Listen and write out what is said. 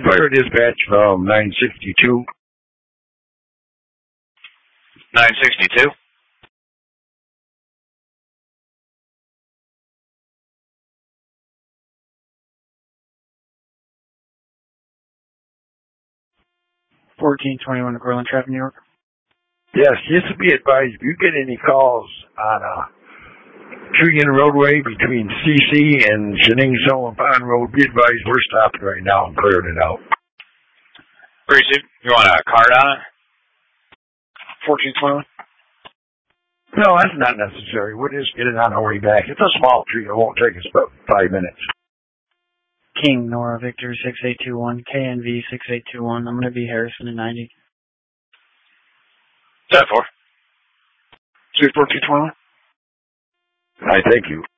Fire dispatch from 962. 962. Cortland Traffic, New York. Yes, just to be advised, if you get any calls on a tree in the roadway between CC and Chening Sullivan Pond Road, be advised we're stopping right now and clearing it out. Appreciate it. You want a card on it? 1421. No, that's not necessary. We'll just get it on our way back. It's a small tree. It won't take us about 5 minutes. King, Nora, Victor, 6821, KNV, 6821. I'm going to be Harrison in 90. 10-4. 1421. I thank you.